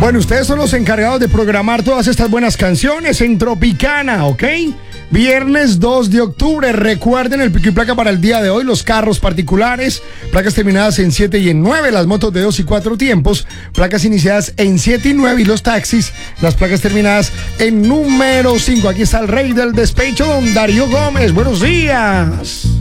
Bueno, ustedes son los encargados de programar todas estas buenas canciones en Tropicana, ¿ok? Viernes 2 de octubre, recuerden el pico y placa para el día de hoy, los carros particulares, placas terminadas en 7 y en 9, las motos de 2 y 4 tiempos, placas iniciadas en 7 y 9 y los taxis, las placas terminadas en número 5. Aquí está el rey del despecho, don Darío Gómez. Buenos días.